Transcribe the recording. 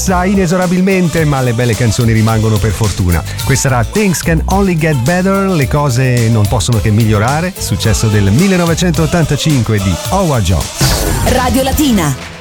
passa inesorabilmente, ma le belle canzoni rimangono per fortuna. Questa era Things Can Only Get Better, le cose non possono che migliorare, successo del 1985 di Howard Jones. Radio Latina.